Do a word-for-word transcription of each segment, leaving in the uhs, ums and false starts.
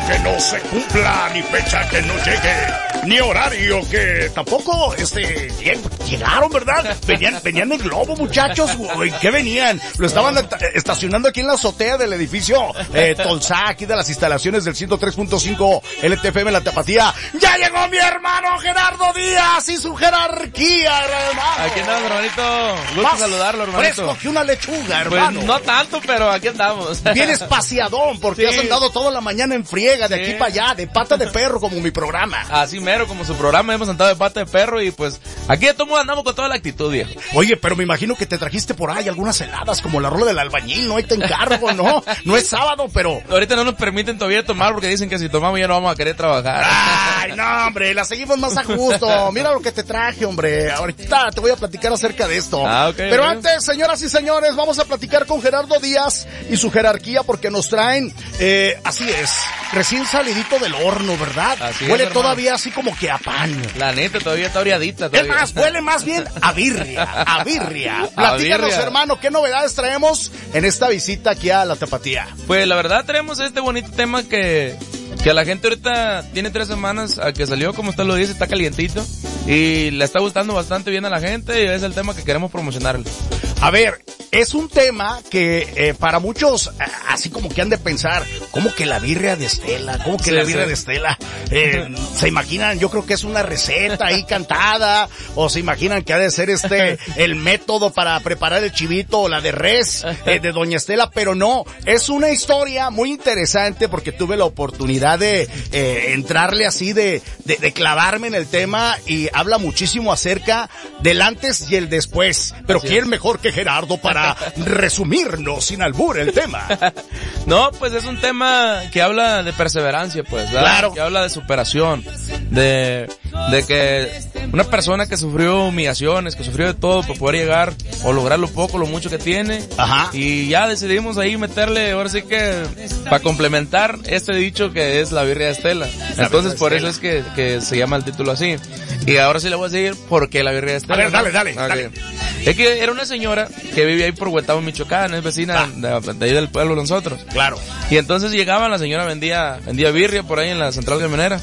que no se cumpla, ni fecha que no llegue, ni horario que tampoco, este, llegaron, ¿verdad? Venían, venían en globo, muchachos. ¿En qué venían? Lo estaban estacionando aquí en la azotea del edificio eh, Tolsá, aquí de las instalaciones del ciento tres punto cinco L T F M La Tapatía. ¡Ya llegó mi hermano Gerardo Díaz y su jerarquía, hermano! Aquí andamos, hermanito. Gusto Más saludarlo, hermanito. Fresco que una lechuga, hermano. Pues no tanto, pero aquí andamos. Bien espaciadón, porque sí. Has andado toda la mañana en friega, de sí. Aquí para allá, de pata de perro, como mi programa. Así mero, como su programa, hemos andado de pata de perro y pues aquí de todo modo andamos con toda la actitud, viejo. Oye, pero me imagino que te trajiste por ahí algunas heladas, como la rola del albañil, ¿no? Ahí te encargo, ¿no? No es sábado, pero... Ahorita no nos permiten todavía tomar porque dicen que si tomamos ya no vamos a querer trabajar. Ay, no, hombre, la seguimos más a gusto. Mira lo que te traje, hombre. Ahorita te voy a platicar acerca de esto. Ah, okay, pero okay. Antes, señoras y señores, vamos a platicar con Gerardo Díaz y su jerarquía porque nos traen, eh, así es, recién salidito del horno, ¿verdad? Así Huele es, todavía así como que a pan. La neta, todavía está oreadita. Todavía. Es más, huele más bien a birria, a birria. Platícanos, birria. Hermano, ¿qué novedades traemos en esta visita aquí a La Tapatía? Pues la verdad traemos este bonito tema que... que a la gente ahorita tiene tres semanas a que salió, como usted lo dice, está calientito y le está gustando bastante bien a la gente y es el tema que queremos promocionarle. A ver, es un tema que eh, para muchos, así como que han de pensar, ¿cómo que la birria de Estela? ¿Cómo que sí, la birria sí. de Estela? Eh, se imaginan, yo creo que es una receta ahí cantada, o se imaginan que ha de ser este, el método para preparar el chivito o la de res eh, de Doña Estela, pero no, es una historia muy interesante porque tuve la oportunidad de eh, entrarle así, de, de, de clavarme en el tema y habla muchísimo acerca del antes y el después, pero ¿quién mejor que Gerardo para resumirnos sin albur el tema? No, pues es un tema que habla de perseverancia, pues, ¿verdad? Claro. Que habla de superación, de, de que una persona que sufrió humillaciones, que sufrió de todo para poder llegar o lograr lo poco, lo mucho que tiene. Ajá. Y ya decidimos ahí meterle, ahora sí que, para complementar este dicho que es la birria de Estela. La Entonces por Estela. Eso es que, que se llama el título así. Y ahora sí le voy a decir por qué la birria de Estela. A ver, dale, dale, okay. dale. Es que era una señora que vivía ahí por Huetamo, Michoacán, es vecina ah. de, de ahí del pueblo de nosotros. Claro. Y entonces llegaban, la señora vendía, vendía birria por ahí en la central camionera.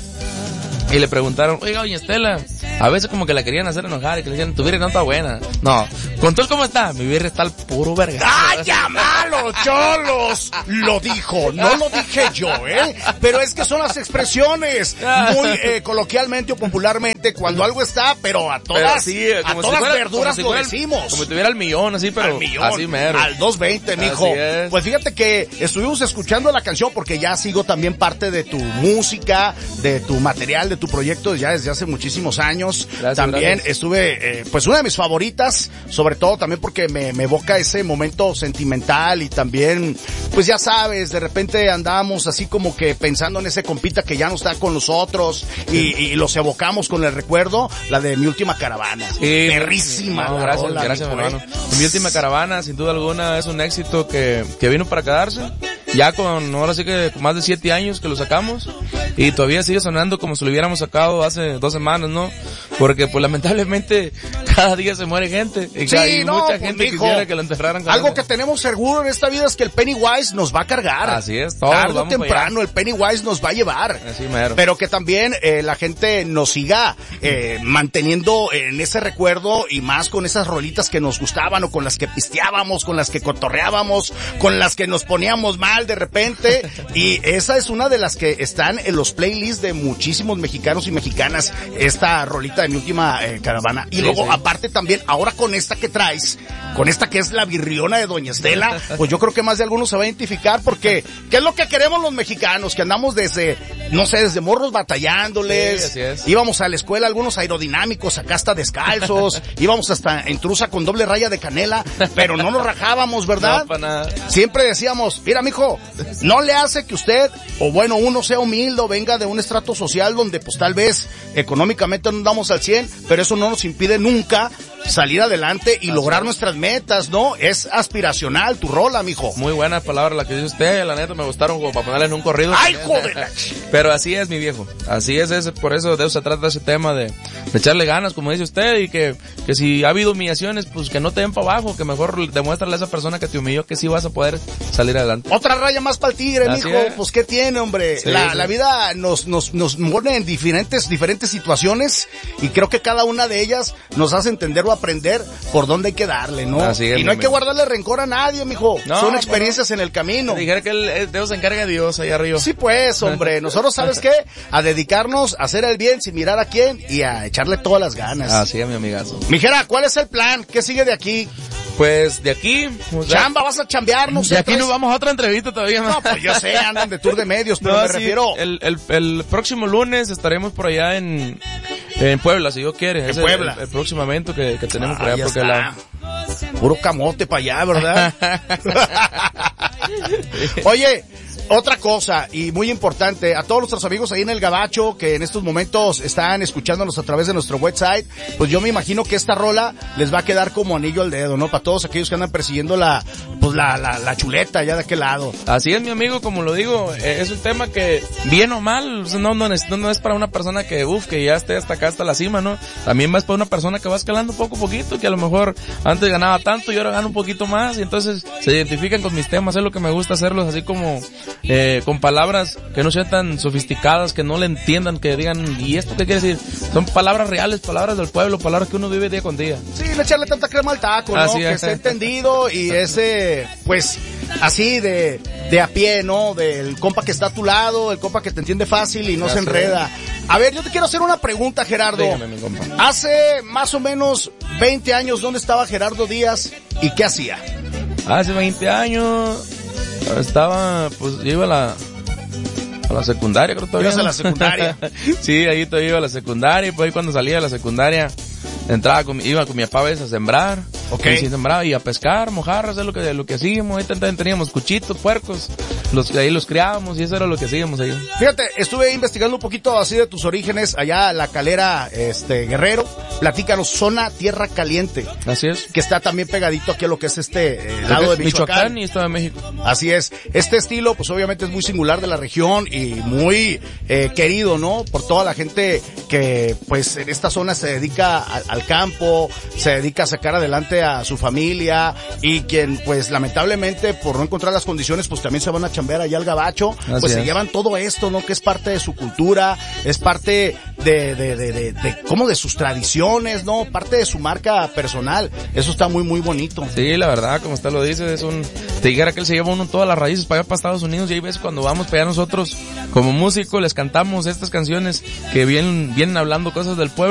Y le preguntaron, oiga, doña Estela, a veces como que la querían hacer enojar y que le decían, tu birria no está buena. No, con todo cómo está, mi birria está al puro verga. ¡Ay, ya malo, cholos! Lo dijo, no lo dije yo, ¿eh? Pero es que son las expresiones, muy eh, coloquialmente o popularmente, cuando algo está, pero a todas, pero sí, a todas si fuera, verduras si lo decimos. Como si tuviera al millón, así, pero al millón, así mero. Al dos veinte, mijo. Pues fíjate que estuvimos escuchando la canción porque ya sigo también parte de tu música, de tu material, de tu proyecto ya desde hace muchísimos años. Gracias, también gracias. Estuve, eh, pues una de mis favoritas, sobre todo también porque me, me evoca ese momento sentimental y también, pues ya sabes, de repente andamos así como que pensando en ese compita que ya no está con nosotros y, y los evocamos con el recuerdo, la de Mi Última Caravana. Sí, perrísima. No, gracias, rola, gracias, hermano. Mi Última Caravana, sin duda alguna, es un éxito que, que vino para quedarse. Ya con, ahora sí que con más de siete años que lo sacamos y todavía sigue sonando como si lo hubiéramos sacado hace dos semanas, ¿no? Porque pues lamentablemente cada día se muere gente y, sí, y no, mucha pues, gente mijo, quisiera que lo enterraran con algo él. Que tenemos seguro en esta vida es que el Pennywise nos va a cargar. Así es, todo. Tarde o temprano el Pennywise nos va a llevar. Así mero. Pero que también eh, la gente nos siga eh, manteniendo en ese recuerdo y más con esas rolitas que nos gustaban o con las que pisteábamos, con las que cotorreábamos, con las que nos poníamos mal de repente. Y esa es una de las que están en los playlists de muchísimos mexicanos y mexicanas, esta rolita de Mi Última eh, Caravana. Y sí, luego, sí. Aparte también, ahora con esta que traes, con esta que es la birriona de Doña Estela, pues yo creo que más de algunos se va a identificar porque, ¿qué es lo que queremos los mexicanos? Que andamos desde, no sé, desde morros batallándoles, sí, así es. Íbamos a la escuela algunos aerodinámicos, acá hasta descalzos, íbamos hasta en trusa con doble raya de canela, pero no nos rajábamos, ¿verdad? No, para nada. Siempre decíamos, mira mijo, no le hace que usted, o bueno, uno sea humilde o venga de un estrato social donde pues tal vez económicamente no andamos al cien, pero eso no nos impide nunca salir adelante y Así lograr es. nuestras metas, ¿no? Es aspiracional tu rola, mijo. Muy buena palabra la que dice usted, la neta me gustaron como para ponerle en un corrido. ¡Ay, joder! Pero así es, mi viejo. Así es, es por eso de eso se trata ese tema de, de echarle ganas, como dice usted, y que, que si ha habido humillaciones, pues que no te den para abajo, que mejor demuéstrale a esa persona que te humilló que sí vas a poder salir adelante. Otra raya más para el tigre, Así mijo. es. Pues ¿qué tiene, hombre? Sí, la, sí. la vida nos, nos, nos pone en diferentes, diferentes situaciones y creo que cada una de ellas nos hace entender o aprender por dónde hay que darle, ¿no? Así es, y mi no hay que amigo. guardarle rencor a nadie, mijo. No, Son pues experiencias en el camino. Dijera que el, el Dios se encarga de Dios ahí arriba. Sí, pues, hombre. Nosotros, ¿sabes qué? A dedicarnos a hacer el bien sin mirar a quién y a echarle todas las ganas. Así es, mi amigazo. Mijera, ¿cuál es el plan? ¿Qué sigue de aquí? Pues de aquí, pues, Chamba, vas a chambear, no sé. de aquí traes- nos vamos a otra entrevista todavía más. No, pues yo sé, andan de tour de medios, pero No, me sí, refiero... El, el, el próximo lunes estaremos por allá en, en Puebla, si Dios quiere. En Es el- Puebla. El, el próximo evento que, que tenemos por Ah, allá. ya Porque está. la... Puro camote para allá, ¿verdad? Oye, otra cosa y muy importante, a todos nuestros amigos ahí en el Gabacho que en estos momentos están escuchándonos a través de nuestro website, pues yo me imagino que esta rola les va a quedar como anillo al dedo, ¿no? Para todos aquellos que andan persiguiendo la, pues la, la, la chuleta allá de aquel lado. Así es, mi amigo, como lo digo, eh, es un tema que, bien o mal, o sea, no, no, es, no es para una persona que, uff, que ya esté hasta acá, hasta la cima, ¿no? También va para una persona que va escalando poco a poquito, que a lo mejor antes ganaba tanto y ahora gana un poquito más, y entonces se identifican con mis temas, es lo que me gusta hacerlos así como, eh, con palabras que no sean tan sofisticadas, que no le entiendan, que digan, ¿y esto qué quiere decir? Son palabras reales, palabras del pueblo, palabras que uno vive día con día. Sí, no echarle tanta crema al taco, ¿no? Así Que es. esté entendido y ese, pues, así de, de a pie, ¿no? Del compa que está a tu lado, el compa que te entiende fácil y no Así se enreda. A ver, yo te quiero hacer una pregunta, Gerardo. Dígame, mi compa. Hace más o menos veinte años, ¿dónde estaba Gerardo Díaz y qué hacía? Hace veinte años estaba, pues yo iba a la, a la secundaria, creo todavía. ¿Ibas a ¿no? la secundaria? Sí, ahí todavía iba a la secundaria, y pues ahí cuando salía de la secundaria, entraba con, iba con mi papá a veces a sembrar. Ok. Y sí, sembraba y a pescar, mojarras, es lo que, lo que hacíamos. Ahí también teníamos cuchitos, puercos, los ahí los criábamos y eso era lo que hacíamos ahí. Fíjate, estuve investigando un poquito así de tus orígenes allá la calera, este, Guerrero. Platícanos, zona Tierra Caliente, Así es. que está también pegadito aquí a lo que es este eh, lado de Michoacán. y estaba en México. Así es. Este estilo, pues obviamente es muy singular de la región y muy eh, querido, ¿no? Por toda la gente que, pues, en esta zona se dedica al, al campo, se dedica a sacar adelante a su familia y quien, pues, lamentablemente, por no encontrar las condiciones, pues también se van a chambear allá al Gabacho, Así pues se es. llevan todo esto, ¿no? Que es parte de su cultura, es parte de, de, de, de, de, como de sus tradiciones, ¿no? Parte de su marca personal. Eso está muy, muy bonito. Sí, la verdad, como usted lo dice, es un... Te dijera que él se lleva uno todas las raíces para allá, para Estados Unidos, y hay veces cuando vamos para allá nosotros, como músicos, les cantamos estas canciones que vienen, vienen hablando cosas del pueblo.